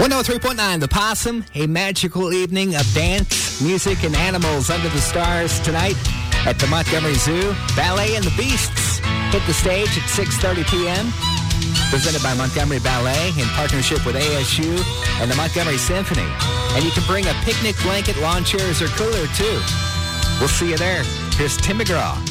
103.9 The Possum, a magical evening of dance, music, and animals under the stars tonight at the Montgomery Zoo. Ballet and the Beasts hit the stage at 6:30 p.m. Presented by Montgomery Ballet in partnership with ASU and the Montgomery Symphony. And you can bring a picnic blanket, lawn chairs, or cooler, too. We'll see you there. Here's Tim McGraw.